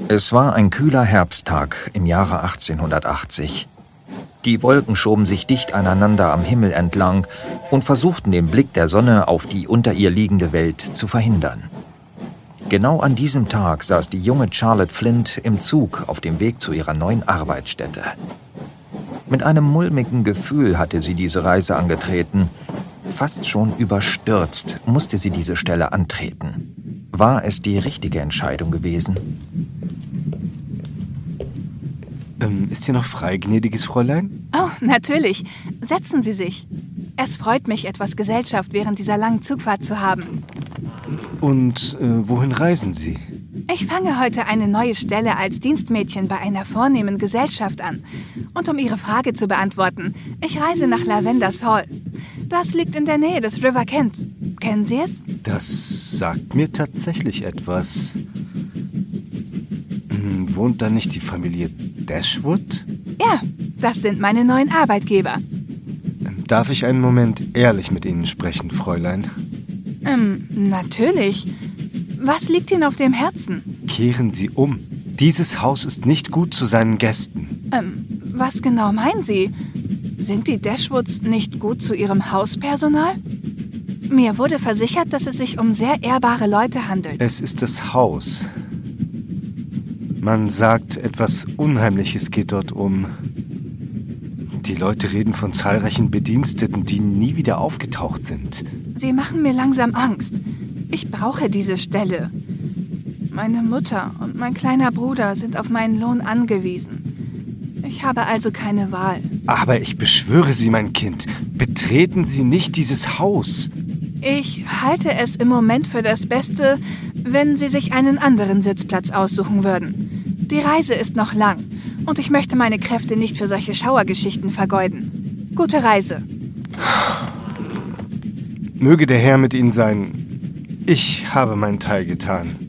Es war ein kühler Herbsttag im Jahre 1880. Die Wolken schoben sich dicht aneinander am Himmel entlang und versuchten den Blick der Sonne auf die unter ihr liegende Welt zu verhindern. Genau an diesem Tag saß die junge Charlotte Flint im Zug auf dem Weg zu ihrer neuen Arbeitsstätte. Mit einem mulmigen Gefühl hatte sie diese Reise angetreten. Fast schon überstürzt musste sie diese Stelle antreten. War es die richtige Entscheidung gewesen? Ist hier noch frei, gnädiges Fräulein? Oh, natürlich. Setzen Sie sich. Es freut mich, etwas Gesellschaft während dieser langen Zugfahrt zu haben. Und wohin reisen Sie? Ich fange heute eine neue Stelle als Dienstmädchen bei einer vornehmen Gesellschaft an. Und um Ihre Frage zu beantworten, ich reise nach Lavenders Hall. Das liegt in der Nähe des River Kent. Kennen Sie es? Das sagt mir tatsächlich etwas. Wohnt da nicht die Familie Dashwood? Ja, das sind meine neuen Arbeitgeber. Darf ich einen Moment ehrlich mit Ihnen sprechen, Fräulein? Natürlich. Was liegt Ihnen auf dem Herzen? Kehren Sie um. Dieses Haus ist nicht gut zu seinen Gästen. Was genau meinen Sie? Sind die Dashwoods nicht gut zu ihrem Hauspersonal? Mir wurde versichert, dass es sich um sehr ehrbare Leute handelt. Es ist das Haus. Man sagt, etwas Unheimliches geht dort um. Die Leute reden von zahlreichen Bediensteten, die nie wieder aufgetaucht sind. Sie machen mir langsam Angst. Ich brauche diese Stelle. Meine Mutter und mein kleiner Bruder sind auf meinen Lohn angewiesen. Ich habe also keine Wahl. Aber ich beschwöre Sie, mein Kind, betreten Sie nicht dieses Haus. Ich halte es im Moment für das Beste, wenn Sie sich einen anderen Sitzplatz aussuchen würden. Die Reise ist noch lang und ich möchte meine Kräfte nicht für solche Schauergeschichten vergeuden. Gute Reise. Möge der Herr mit Ihnen sein. Ich habe meinen Teil getan.